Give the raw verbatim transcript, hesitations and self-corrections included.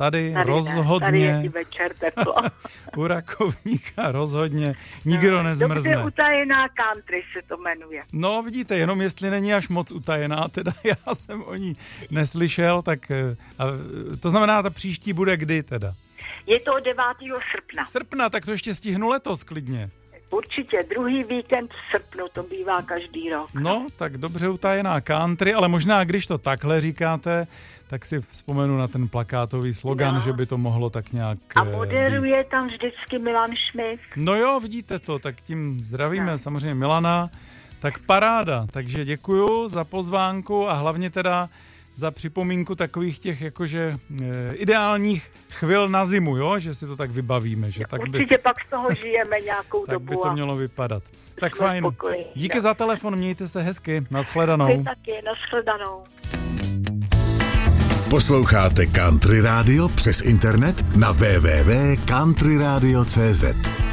tady, tady rozhodně. Ne, tady je i večer teplo. U Rakovníka rozhodně nikdo no, nezmrzne. Dobře utajená country se to jmenuje. No vidíte, jenom jestli není až moc utajená, teda já jsem o ní neslyšel, tak a, to znamená, ta příští bude kdy teda? Je to devátého srpna. Srpna, tak to ještě stihnu letos klidně. Určitě, druhý víkend v srpnu, to bývá každý rok. No, tak dobře utajená country, ale možná, když to takhle říkáte, tak si vzpomenu na ten plakátový slogan, no. Že by to mohlo tak nějak A moderuje být. Tam vždycky Milan Šmich. No jo, vidíte to, tak tím zdravíme no. samozřejmě Milana. Tak paráda, takže děkuju za pozvánku a hlavně teda za připomínku takových těch jakože e, ideálních chvil na zimu, jo, že si to tak vybavíme. Že tak určitě by, pak z toho žijeme nějakou tak dobu. Tak by to mělo vypadat. Tak fajn. Spokojení. Díky za telefon, mějte se hezky. Nashledanou. Vy taky, nashledanou. Posloucháte Country Radio přes internet na w w w tečka country radio tečka c z.